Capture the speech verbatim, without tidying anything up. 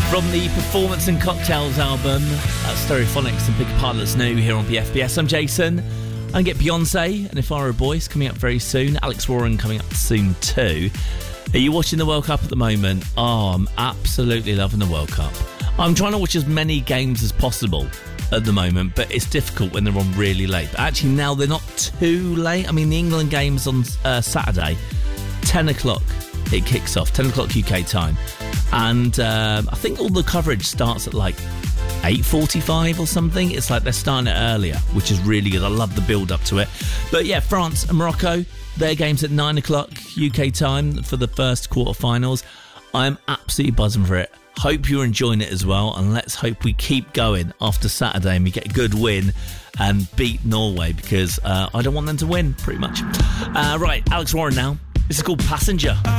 From the Performance and Cocktails album, uh, Stereophonics and Big Pilot's New here on B F B S. I'm Jason. I get Beyonce and If I Were a Boy coming up very soon. Alex Warren coming up soon too. Are you watching the World Cup at the moment? Oh, I'm absolutely loving the World Cup. I'm trying to watch as many games as possible at the moment, but it's difficult when they're on really late. But actually now they're not too late. I mean, the England game's on uh, Saturday, ten o'clock. It kicks off, ten o'clock U K time. And um, I think all the coverage starts at like eight forty-five or something. It's like they're starting it earlier, which is really good. I love the build up to it. But yeah, France and Morocco, their game's at nine o'clock U K time for the first quarterfinals. I'm absolutely buzzing for it. Hope you're enjoying it as well, and let's hope we keep going after Saturday and we get a good win and beat Norway, because uh, I don't want them to win, pretty much. Uh, right, Alex Warren now. This is called Passenger.